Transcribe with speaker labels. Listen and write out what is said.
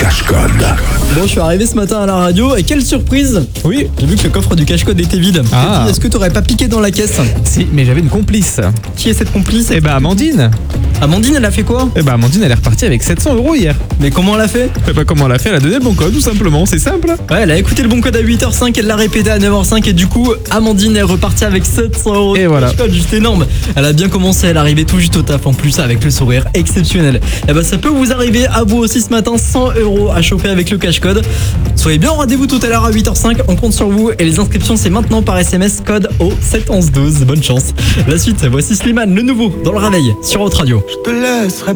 Speaker 1: cache-code.
Speaker 2: Bon, je suis arrivé ce matin à la radio et quelle surprise!
Speaker 3: Oui.
Speaker 2: J'ai vu que le coffre du cache-code était vide.
Speaker 3: Ah.
Speaker 2: Et puis, est-ce que t'aurais pas piqué dans la caisse?
Speaker 3: Si, mais j'avais une complice.
Speaker 2: Qui est cette complice?
Speaker 3: Eh ben Amandine.
Speaker 2: Amandine, elle a fait quoi?
Speaker 3: Eh ben Amandine, elle est repartie avec 700 € hier.
Speaker 2: Mais comment elle a fait?
Speaker 3: Eh ben comment elle a fait? Elle a donné le bon code, tout simplement. C'est simple.
Speaker 2: Ouais, elle a écouté le bon code à 8h05, elle l'a répété à 9h05 et du coup, Amandine est repartie avec 700 €
Speaker 3: Et
Speaker 2: de
Speaker 3: voilà.
Speaker 2: cache-code, juste énorme. Elle a bien commencé, elle est arrivée tout juste au taf en plus avec le sourire exceptionnel. Et bah ça peut vous arriver à vous aussi ce matin, 100 € à choper avec le cache-code. Soyez bien au rendez-vous tout à l'heure à 8h05, on compte sur vous et les inscriptions c'est maintenant par SMS code au 71112. Bonne chance. La suite, voici Slimane, le nouveau, dans le réveil sur Haute Radio.
Speaker 4: Je te laisserai